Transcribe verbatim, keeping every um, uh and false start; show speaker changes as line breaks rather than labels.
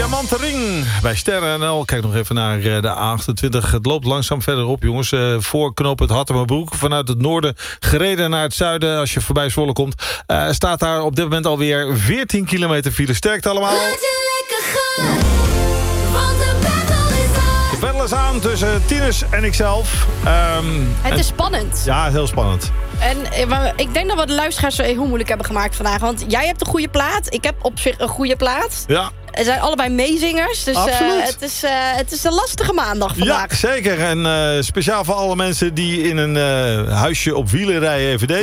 Diamanten Ring bij Sterren N L. Kijk nog even naar de A achtentwintig. Het loopt langzaam verder op, jongens. Uh, voor knooppunt Hattemerbroek. Vanuit het noorden gereden naar het zuiden. Als je voorbij Zwolle komt, uh, staat daar op dit moment alweer veertien kilometer file. Sterkte allemaal.
Laat je lekker gaan, want de battle is on.
De battle is aan tussen Tinus en ikzelf. Um,
Het
en...
is spannend.
Ja, heel spannend.
En ik denk dat we de luisteraars heel moeilijk hebben gemaakt vandaag. Want jij hebt een goede plaat. Ik heb op zich een goede plaat.
Ja.
Er zijn allebei meezingers. Dus uh, het, is, uh, het is een lastige maandag vandaag.
Ja, zeker. En uh, speciaal voor alle mensen die in een uh, huisje op wielen rijden even deze.